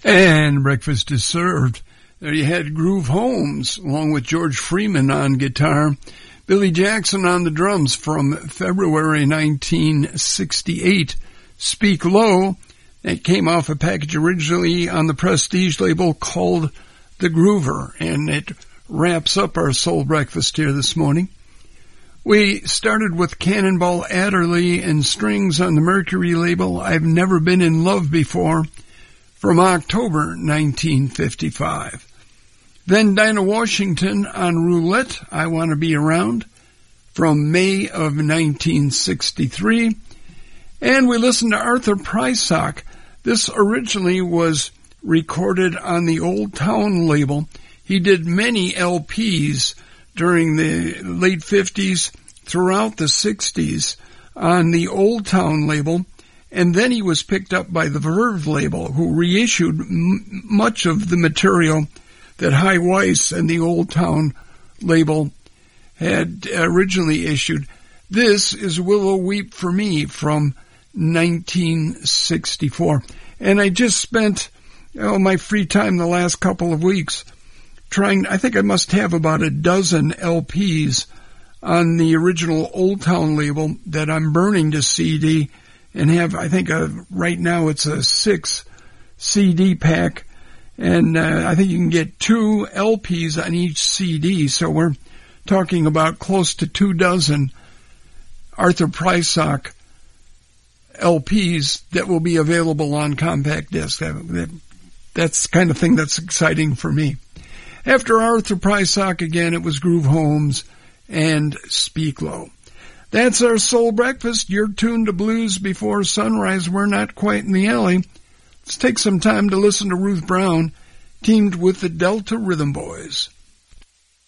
And breakfast is served. There you had Groove Holmes, along with George Freeman on guitar, Billy Jackson on the drums from February 1968. Speak Low, that came off a package originally on the Prestige label called The Groover, and it wraps up our Soul Breakfast here this morning. We started with Cannonball Adderley and Strings on the Mercury label, I've Never Been in Love Before, from October 1955. Then Dinah Washington on Roulette, I Want to Be Around, from May of 1963. And we listened to Arthur Prysock. This originally was recorded on the Old Town label. He did many LPs during the late 50s, throughout the 60s, on the Old Town label. And then he was picked up by the Verve label, who reissued much of the material that High Weiss and the Old Town label had originally issued. This is Willow Weep for Me from 1964. And I just spent my free time the last couple of weeks trying, I think I must have about a dozen LPs on the original Old Town label that I'm burning to CD, and have, I think, right now it's a 6 CD pack, and I think you can get 2 LPs on each CD, so we're talking about close to 24 Arthur Prysock LPs that will be available on compact disc. That's the kind of thing that's exciting for me. After Arthur Prysock, again, it was Groove Holmes and Speak Low. That's our Soul Breakfast. You're tuned to Blues Before Sunrise. We're not quite in the alley. Let's take some time to listen to Ruth Brown, teamed with the Delta Rhythm Boys.